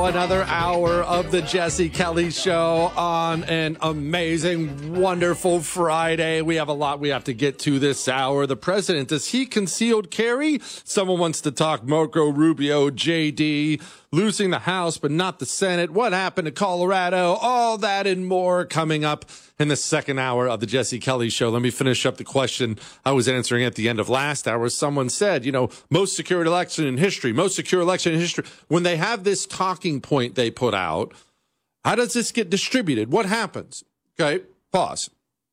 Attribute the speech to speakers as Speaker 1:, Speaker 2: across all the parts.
Speaker 1: another hour of the Jesse Kelly Show on an amazing, wonderful Friday. We have a lot we have to get to this hour. The president, does he concealed carry? Someone wants to talk Marco Rubio, JD, losing the House but not the Senate. What happened to Colorado? All that and more coming up in the second hour of the Jesse Kelly Show. Let me finish up the question I was answering at the end of last hour. Someone said, most secure election in history, most secure election in history. When they have this talking point they put out, how does this get distributed? What happens? Okay, pause.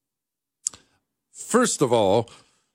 Speaker 1: First of all,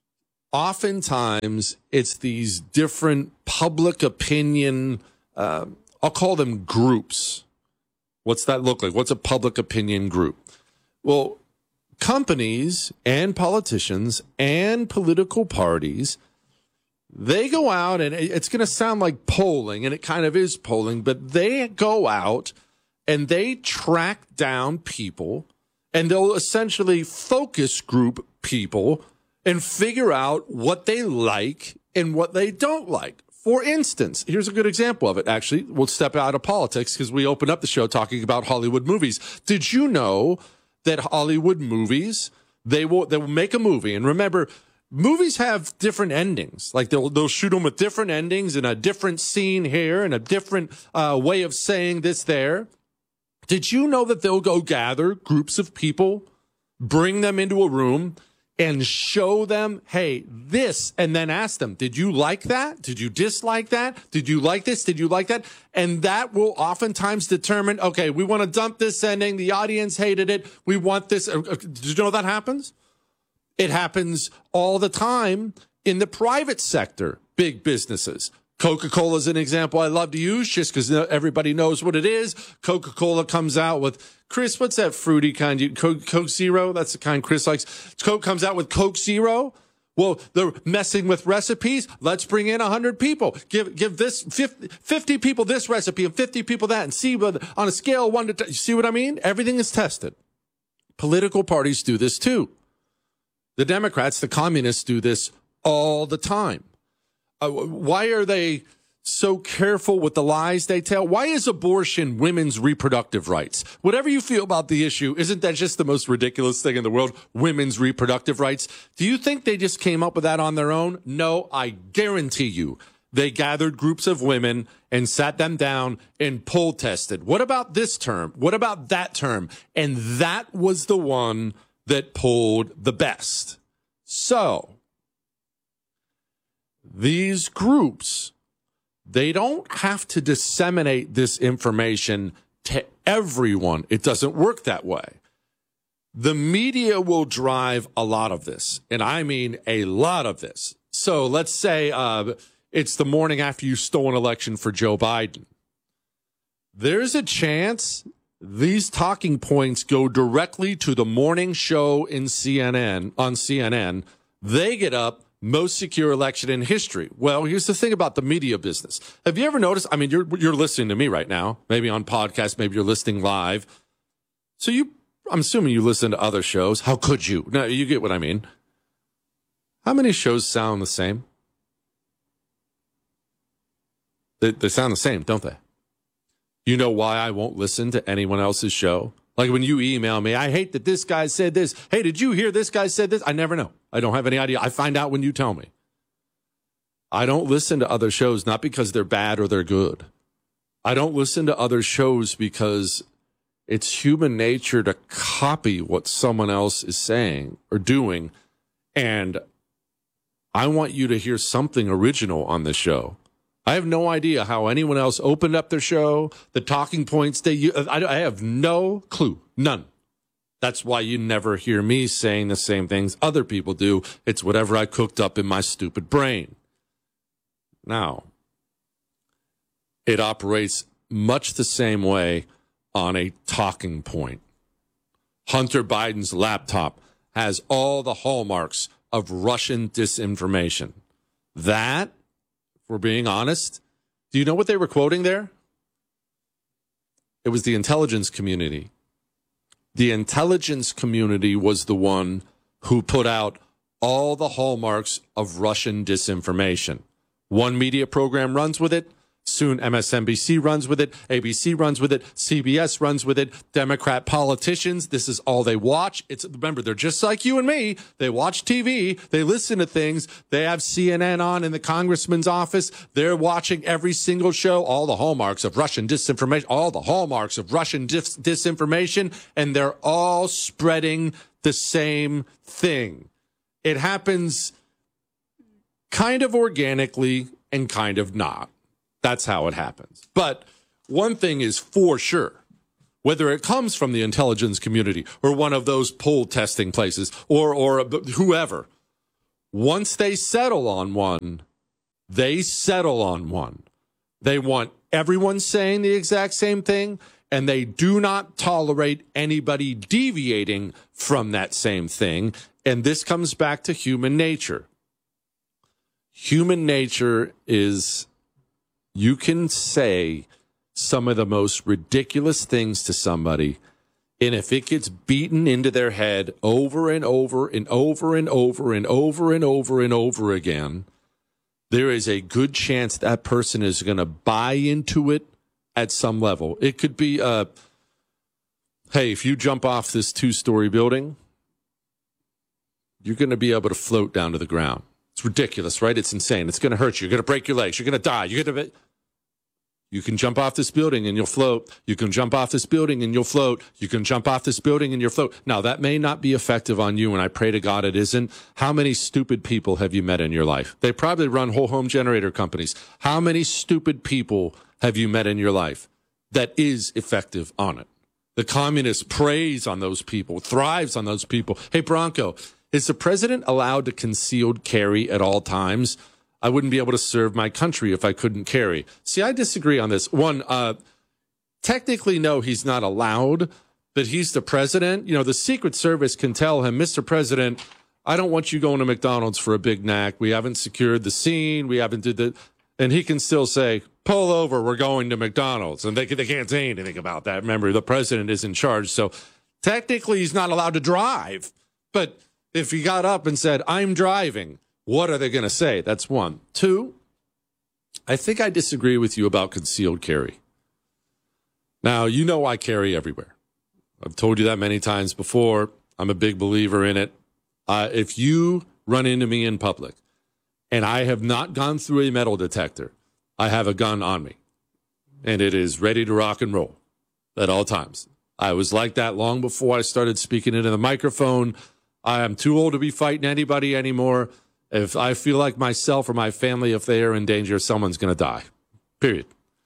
Speaker 1: oftentimes it's these different public opinion, I'll call them groups. What's that look like? What's a public opinion group? Well, companies and politicians and political parties, they go out, and it's going to sound like polling, and it kind of is polling, but they go out and they track down people, and they'll essentially focus group people and figure out what they like and what they don't like. For instance, here's a good example of it, actually. We'll step out of politics because we opened up the show talking about Hollywood movies. Did you know that Hollywood movies, they will make a movie, and remember, movies have different endings. Like they'll shoot them with different endings and a different scene here and a different way of saying this there. Did you know that they'll go gather groups of people, bring them into a room, and show them, hey, this, and then ask them, did you like that? Did you dislike that? Did you like this? Did you like that? And that will oftentimes determine, okay, we want to dump this ending. The audience hated it. We want this. Did you know that happens? It happens all the time in the private sector, big businesses. Coca-Cola is an example I love to use just because everybody knows what it is. Coca-Cola comes out with, Chris, what's that fruity kind? Coke Zero? That's the kind Chris likes. Coke comes out with Coke Zero. Well, they're messing with recipes. Let's bring in 100 people. Give this 50 people this recipe and 50 people that, and see on a scale of 1 to 10. You see what I mean? Everything is tested. Political parties do this too. The Democrats, the communists do this all the time. Why are they so careful with the lies they tell? Why is abortion women's reproductive rights? Whatever you feel about the issue, isn't that just the most ridiculous thing in the world? Women's reproductive rights. Do you think they just came up with that on their own? No, I guarantee you. They gathered groups of women and sat them down and poll tested. What about this term? What about that term? And that was the one that polled the best. So these groups, they don't have to disseminate this information to everyone. It doesn't work that way. The media will drive a lot of this, and I mean a lot of this. So let's say it's the morning after you stole an election for Joe Biden. There's a chance these talking points go directly to the morning show on CNN. They get up, most secure election in history. Well, here's the thing about the media business. Have you ever noticed? I mean, you're listening to me right now, maybe on podcast, maybe you're listening live. So I'm assuming you listen to other shows. How could you? No, you get what I mean. How many shows sound the same? They sound the same, don't they? You know why I won't listen to anyone else's show? Like when you email me, I hate that this guy said this. Hey, did you hear this guy said this? I never know. I don't have any idea. I find out when you tell me. I don't listen to other shows, not because they're bad or they're good. I don't listen to other shows because it's human nature to copy what someone else is saying or doing. And I want you to hear something original on this show. I have no idea how anyone else opened up their show, the talking points they use. I have no clue. None. That's why you never hear me saying the same things other people do. It's whatever I cooked up in my stupid brain. Now, it operates much the same way on a talking point. Hunter Biden's laptop has all the hallmarks of Russian disinformation. That, if we're being honest, do you know what they were quoting there? It was the intelligence community. The intelligence community was the one who put out all the hallmarks of Russian disinformation. One media program runs with it. Soon MSNBC runs with it, ABC runs with it, CBS runs with it, Democrat politicians, this is all they watch. Remember, they're just like you and me. They watch TV, they listen to things, they have CNN on in the congressman's office, they're watching every single show, all the hallmarks of Russian disinformation, and they're all spreading the same thing. It happens kind of organically and kind of not. That's how it happens. But one thing is for sure, whether it comes from the intelligence community or one of those poll testing places or whoever, once they settle on one, they settle on one. They want everyone saying the exact same thing, and they do not tolerate anybody deviating from that same thing. And this comes back to human nature. Human nature is, you can say some of the most ridiculous things to somebody, and if it gets beaten into their head over and over and over and over and over and over and over again, there is a good chance that person is going to buy into it at some level. It could be, hey, if you jump off this 2-story building, you're going to be able to float down to the ground. It's ridiculous, right? It's insane. It's going to hurt you. You're going to break your legs. You're going to die. You can jump off this building and you'll float. You can jump off this building and you'll float. You can jump off this building and you'll float. Now, that may not be effective on you, and I pray to God it isn't. How many stupid people have you met in your life? They probably run whole home generator companies. How many stupid people have you met in your life that is effective on it? The communist preys on those people, thrives on those people. Hey, Bronco, is the president allowed to concealed carry at all times? I wouldn't be able to serve my country if I couldn't carry. See, I disagree on this. One, technically, no, he's not allowed, but he's the president. You know, the Secret Service can tell him, Mr. President, I don't want you going to McDonald's for a Big Mac. We haven't secured the scene. We haven't did the, and he can still say, pull over, we're going to McDonald's. And they can't say anything about that. Remember, the president is in charge. So technically, he's not allowed to drive. But if he got up and said, I'm driving, what are they going to say? That's one. Two, I think I disagree with you about concealed carry. Now, you know I carry everywhere. I've told you that many times before. I'm a big believer in it. If you run into me in public and I have not gone through a metal detector, I have a gun on me, and it is ready to rock and roll at all times. I was like that long before I started speaking into the microphone. I am too old to be fighting anybody anymore. If I feel like myself or my family, if they are in danger, someone's going to die, period.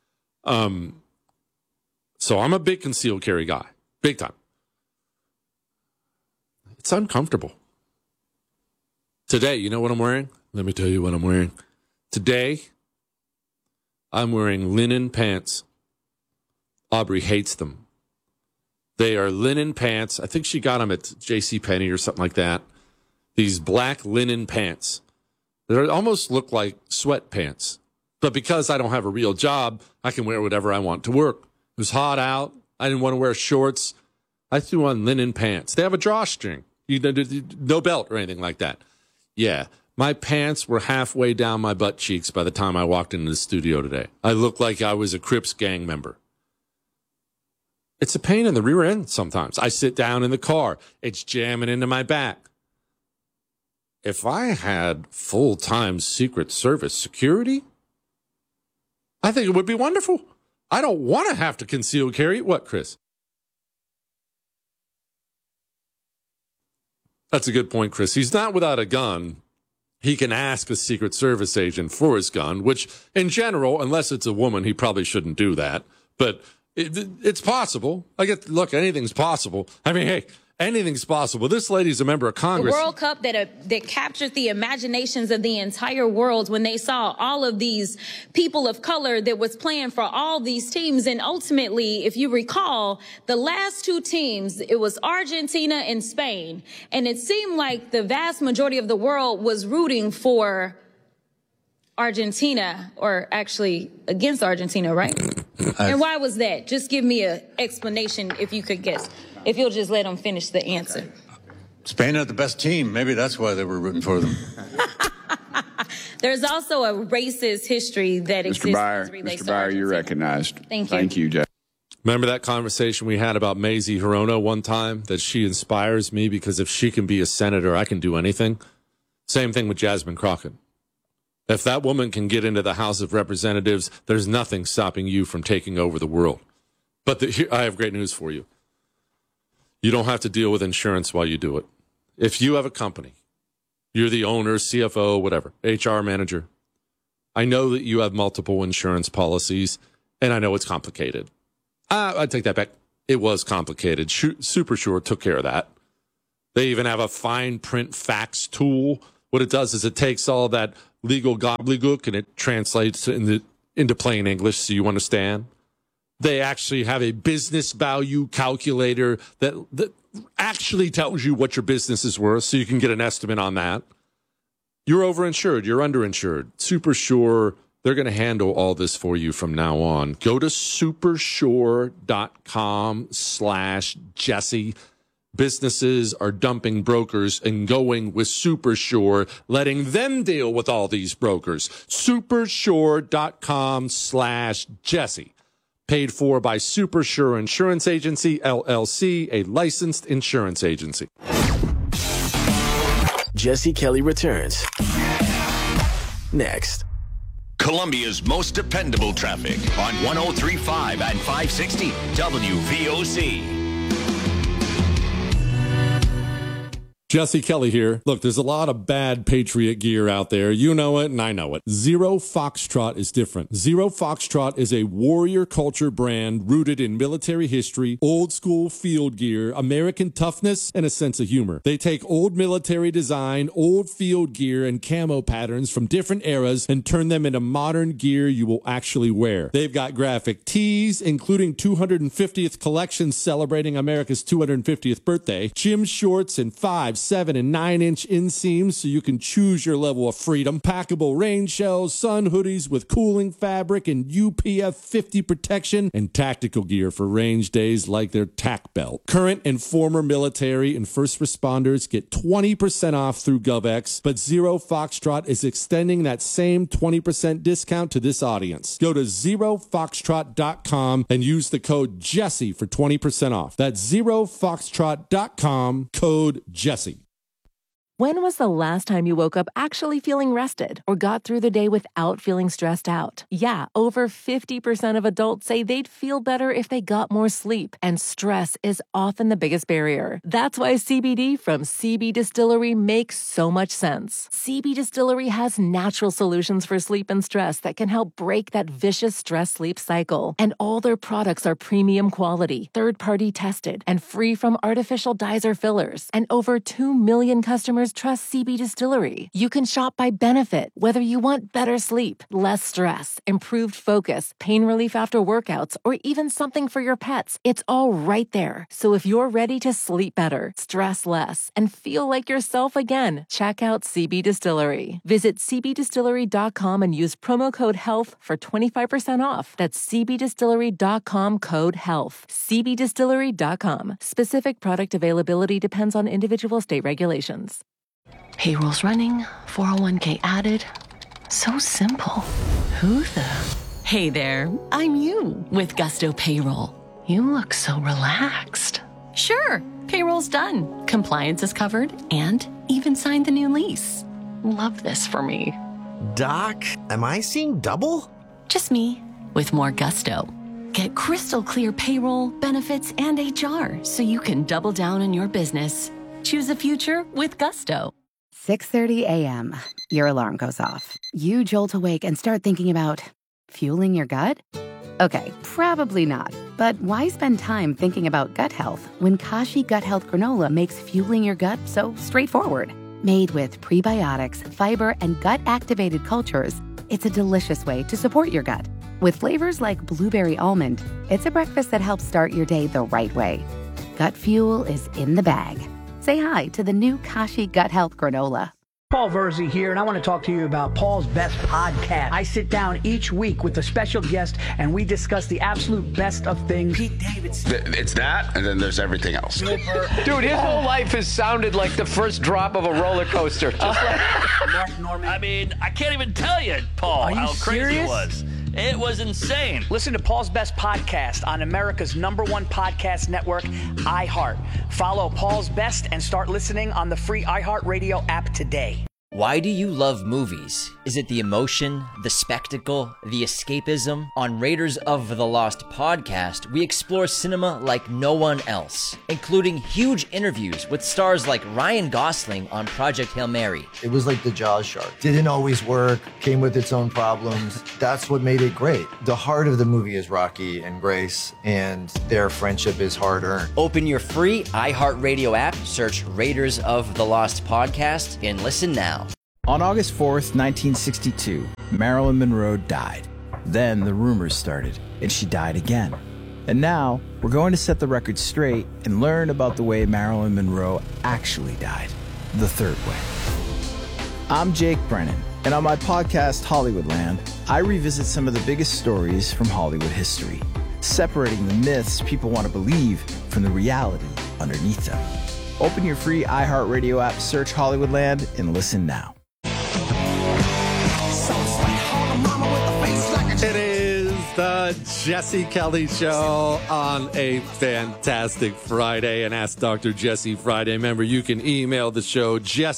Speaker 1: So I'm a big concealed carry guy, big time. It's uncomfortable. Today, you know what I'm wearing? Let me tell you what I'm wearing. Today, I'm wearing linen pants. Aubrey hates them. They are linen pants. I think she got them at JCPenney or something like that. These black linen pants. They almost look like sweatpants. But because I don't have a real job, I can wear whatever I want to work. It was hot out. I didn't want to wear shorts. I threw on linen pants. They have a drawstring. No belt or anything like that. Yeah, my pants were halfway down my butt cheeks by the time I walked into the studio today. I looked like I was a Crips gang member. It's a pain in the rear end sometimes. I sit down in the car. It's jamming into my back. If I had full-time Secret Service security, I think it would be wonderful. I don't want to have to conceal carry. What, Chris? That's a good point, Chris. He's not without a gun. He can ask a Secret Service agent for his gun, which in general, unless it's a woman, he probably shouldn't do that. But it's possible. Look, anything's possible. I mean, hey, anything's possible. This lady's a member of Congress.
Speaker 2: The World Cup that captured the imaginations of the entire world when they saw all of these people of color that was playing for all these teams. And ultimately, if you recall, the last two teams, it was Argentina and Spain. And it seemed like the vast majority of the world was rooting for Argentina, or actually against Argentina, right? And why was that? Just give me an explanation if you could guess. If you'll just let them finish the answer.
Speaker 3: Spain had the best team. Maybe that's why they were rooting for them.
Speaker 2: There's also a racist history that exists as it relates
Speaker 3: Mr.
Speaker 2: to
Speaker 3: Byer,
Speaker 2: Argentina.
Speaker 3: you're recognized.
Speaker 2: Thank you.
Speaker 3: Thank you, Jeff.
Speaker 1: Remember that conversation we had about Mazie Hirono one time, that she inspires me because if she can be a senator, I can do anything? Same thing with Jasmine Crockett. If that woman can get into the House of Representatives, there's nothing stopping you from taking over the world. But I have great news for you. You don't have to deal with insurance while you do it. If you have a company, you're the owner, CFO, whatever, HR manager, I know that you have multiple insurance policies, and I know it's complicated. I take that back. It was complicated. SuperSure took care of that. They even have a fine print fax tool. What it does is it takes all that legal gobbledygook and it translates into plain English so you understand. They actually have a business value calculator that actually tells you what your business is worth so you can get an estimate on that. You're overinsured. You're underinsured. SuperSure, they're going to handle all this for you from now on. Go to supersure.com/Jesse. Businesses are dumping brokers and going with SuperSure, letting them deal with all these brokers. Supersure.com/Jesse. Paid for by SuperSure Insurance Agency, LLC, a licensed insurance agency.
Speaker 4: Jesse Kelly returns next.
Speaker 5: Columbia's most dependable traffic on 103.5 and 560 WVOC.
Speaker 1: Jesse Kelly here. Look, there's a lot of bad Patriot gear out there. You know it, and I know it. Zero Foxtrot is different. Zero Foxtrot is a warrior culture brand rooted in military history, old school field gear, American toughness, and a sense of humor. They take old military design, old field gear, and camo patterns from different eras and turn them into modern gear you will actually wear. They've got graphic tees, including 250th collections celebrating America's 250th birthday, gym shorts, and 5, 7, and 9-inch inseams so you can choose your level of freedom, packable rain shells, sun hoodies with cooling fabric and UPF 50 protection, and tactical gear for range days like their TAC belt. Current and former military and first responders get 20% off through GovX, but Zero Foxtrot is extending that same 20% discount to this audience. Go to zerofoxtrot.com and use the code Jesse for 20% off. That's zerofoxtrot.com, code Jesse.
Speaker 6: When was the last time you woke up actually feeling rested or got through the day without feeling stressed out? Yeah, over 50% of adults say they'd feel better if they got more sleep, and stress is often the biggest barrier. That's why CBD from CB Distillery makes so much sense. CB Distillery has natural solutions for sleep and stress that can help break that vicious stress-sleep cycle. And all their products are premium quality, third-party tested, and free from artificial dyes or fillers. And over 2 million customers trust CB Distillery. You can shop by benefit, whether you want better sleep, less stress, improved focus, pain relief after workouts, or even something for your pets. It's all right there. So if you're ready to sleep better, stress less, and feel like yourself again, check out CB Distillery. Visit cbdistillery.com and use promo code HEALTH for 25% off. That's cbdistillery.com, code HEALTH. cbdistillery.com. Specific product availability depends on individual state regulations.
Speaker 7: Payroll's running, 401k added. So simple. Who the? Hey there, I'm you with Gusto Payroll. You look so relaxed. Sure, payroll's done. Compliance is covered and even signed the new lease. Love this for me.
Speaker 8: Doc, am I seeing double?
Speaker 7: Just me with more gusto. Get crystal clear payroll, benefits, and HR so you can double down on your business. Choose a future with Gusto.
Speaker 9: 6:30 a.m. Your alarm goes off. You jolt awake and start thinking about fueling your gut? Okay, probably not. But why spend time thinking about gut health when Kashi Gut Health Granola makes fueling your gut so straightforward? Made with prebiotics, fiber, and gut-activated cultures, it's a delicious way to support your gut. With flavors like blueberry almond, it's a breakfast that helps start your day the right way. Gut fuel is in the bag. Say hi to the new Kashi Gut Health Granola.
Speaker 3: Paul Verzi here, and I want to talk to you about Paul's Best Podcast. I sit down each week with a special guest, and we discuss the absolute best of things. Pete Davidson.
Speaker 10: It's that, and then there's everything else.
Speaker 11: Dude, his whole life has sounded like the first drop of a roller coaster. Just like
Speaker 3: Mark Norman.
Speaker 12: I mean, I can't even tell you, Paul, how crazy
Speaker 3: serious?
Speaker 12: it was. It was insane.
Speaker 3: Listen to Paul's Best Podcast on America's #1 podcast network, iHeart. Follow Paul's Best and start listening on the free iHeartRadio app today.
Speaker 13: Why do you love movies? Is it the emotion, the spectacle, the escapism? On Raiders of the Lost podcast, we explore cinema like no one else, including huge interviews with stars like Ryan Gosling on Project Hail Mary.
Speaker 14: It was like the Jaws shark. Didn't always work, came with its own problems. That's what made it great. The heart of the movie is Rocky and Grace, and their friendship is hard-earned.
Speaker 13: Open your free iHeartRadio app, search Raiders of the Lost podcast, and listen now.
Speaker 15: On August 4th, 1962, Marilyn Monroe died. Then the rumors started, and she died again. And now, we're going to set the record straight and learn about the way Marilyn Monroe actually died, the third way. I'm Jake Brennan, and on my podcast, Hollywoodland, I revisit some of the biggest stories from Hollywood history, separating the myths people want to believe from the reality underneath them. Open your free iHeartRadio app, search Hollywoodland, and listen now.
Speaker 1: It is the Jesse Kelly Show on a fantastic Friday, and Ask Dr. Jesse Friday. Remember, you can email the show,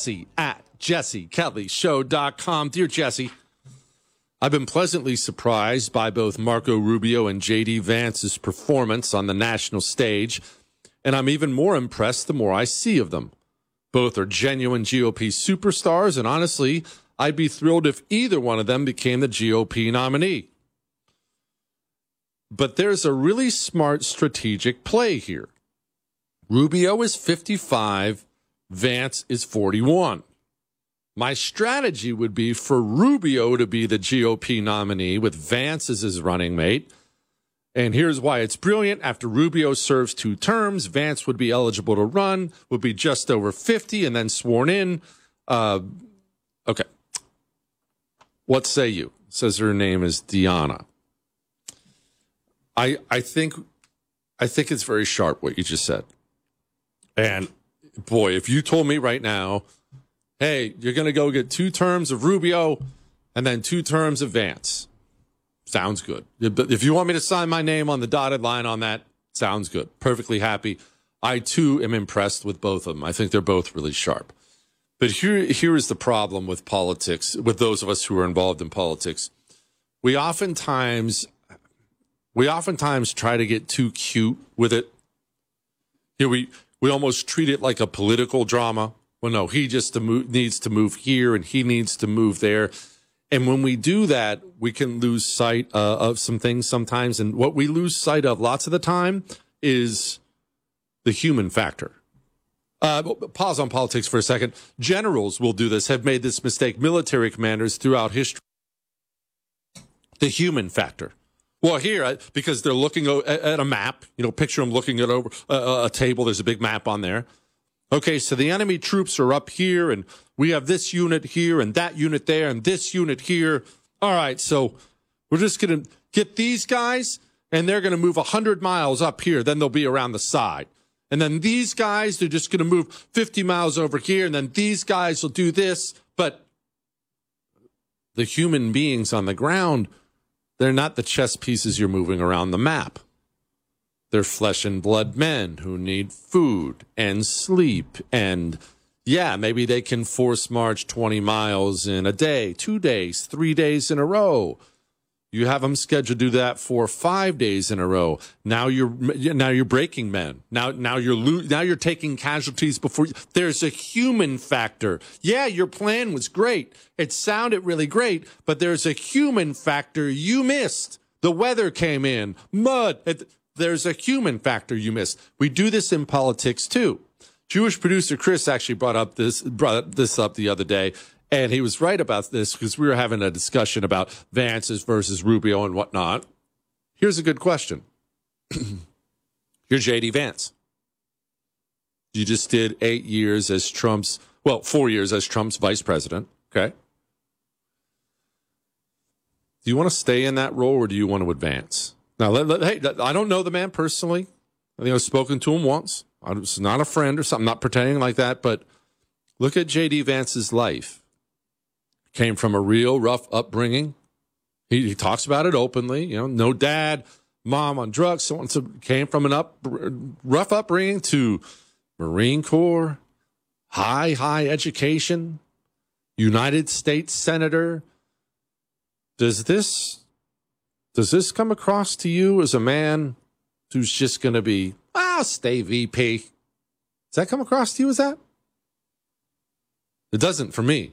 Speaker 1: jesse@jessekellyshow.com. Dear Jesse, I've been pleasantly surprised by both Marco Rubio and J.D. Vance's performance on the national stage, and I'm even more impressed the more I see of them. Both are genuine GOP superstars, and honestly, I'd be thrilled if either one of them became the GOP nominee. But there's a really smart strategic play here. Rubio is 55, Vance is 41. My strategy would be for Rubio to be the GOP nominee with Vance as his running mate. And here's why it's brilliant. After Rubio serves 2 terms, Vance would be eligible to run, would be just over 50, and then sworn in. Okay. What say you? Says her name is Deanna. I think it's very sharp what you just said. And boy, if you told me right now, hey, you're going to go get 2 terms of Rubio and then 2 terms of Vance. Sounds good. If you want me to sign my name on the dotted line on that, sounds good. Perfectly happy. I, too, am impressed with both of them. I think they're both really sharp. But here is the problem with politics, with those of us who are involved in politics. We oftentimes try to get too cute with it. Here we almost treat it like a political drama. Well, no, he just needs to move here and he needs to move there. And when we do that, we can lose sight of some things sometimes. And what we lose sight of lots of the time is the human factor. Pause on politics for a second. Generals will do this, have made this mistake. Military commanders throughout history. The human factor. Well, here, because they're looking at a map, picture them looking at a table. There's a big map on there. Okay, so the enemy troops are up here, and we have this unit here, and that unit there, and this unit here. All right, so we're just going to get these guys, and they're going to move 100 miles up here. Then they'll be around the side. And then these guys, they're just going to move 50 miles over here, and then these guys will do this. But the human beings on the ground, they're not the chess pieces you're moving around the map. They're flesh and blood men who need food and sleep. And yeah, maybe they can force march 20 miles in a day, 2 days, 3 days in a row. You have them scheduled to do that for 5 days in a row. Now you're breaking men. Now you're taking casualties before. There's a human factor. Yeah, your plan was great. It sounded really great, but there's a human factor you missed. The weather came in, mud. There's a human factor you missed. We do this in politics too. Jewish producer Chris actually brought this up the other day, and he was right about this because we were having a discussion about Vance's versus Rubio and whatnot. Here's a good question. You're J.D. Vance. You just did 8 years as Trump's Well, 4 years as Trump's vice president. Okay. Do you want to stay in that role or do you want to advance? Now, hey, I don't know the man personally. I think I've spoken to him once. I'm not a friend or something. I'm not pretending like that. But look at J.D. Vance's life. Came from a real rough upbringing. He talks about it openly. You know, no dad, mom on drugs. So on. So came from an rough upbringing to Marine Corps, high education, United States Senator. Does this come across to you as a man who's just going to be, I'll stay VP? Does that come across to you as that? It doesn't for me.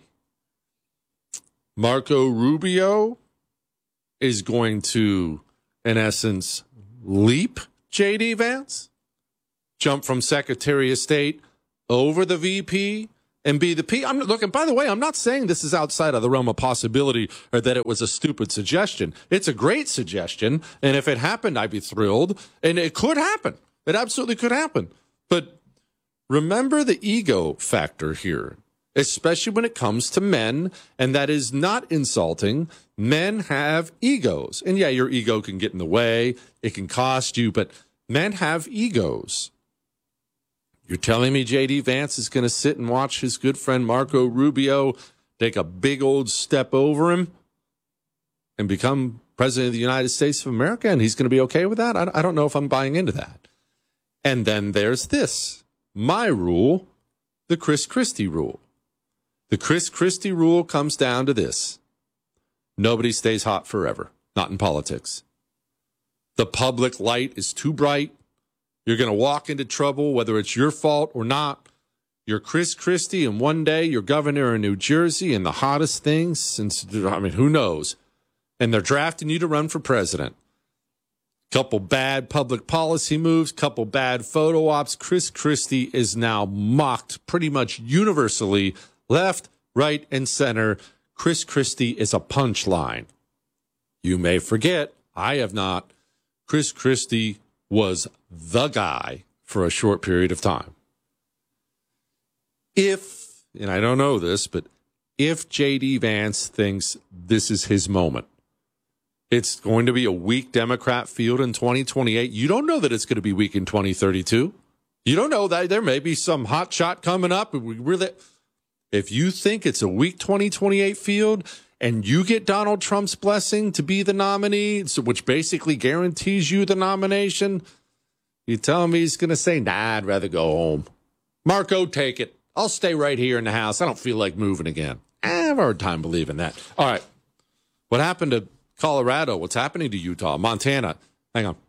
Speaker 1: Marco Rubio is going to, in essence, leap J.D. Vance, jump from Secretary of State over the VP and be the P. I'm looking, by the way, I'm not saying this is outside of the realm of possibility or that it was a stupid suggestion. It's a great suggestion. And if it happened, I'd be thrilled. And it could happen. It absolutely could happen. But remember the ego factor here, especially when it comes to men. And that is not insulting. Men have egos. And yeah, your ego can get in the way. It can cost you, but men have egos. You're telling me J.D. Vance is going to sit and watch his good friend Marco Rubio take a big old step over him and become president of the United States of America, and he's going to be okay with that? I don't know if I'm buying into that. And then there's this. My rule, the Chris Christie rule. The Chris Christie rule comes down to this. Nobody stays hot forever, not in politics. The public light is too bright. You're going to walk into trouble, whether it's your fault or not. You're Chris Christie, and one day you're governor of New Jersey, and the hottest thing since, who knows? And they're drafting you to run for president. Couple bad public policy moves, couple bad photo ops. Chris Christie is now mocked pretty much universally, left, right, and center. Chris Christie is a punchline. You may forget, I have not. Chris Christie was the guy for a short period of time. If, and I don't know this, but if J.D. Vance thinks this is his moment, it's going to be a weak Democrat field in 2028. You don't know that it's going to be weak in 2032. You don't know that there may be some hot shot coming up. If you think it's a weak 2028 field and you get Donald Trump's blessing to be the nominee, which basically guarantees you the nomination, you tell him he's going to say, nah, I'd rather go home. Marco, take it. I'll stay right here in the house. I don't feel like moving again. I have a hard time believing that. All right. What happened to Colorado? What's happening to Utah? Montana? Hang on.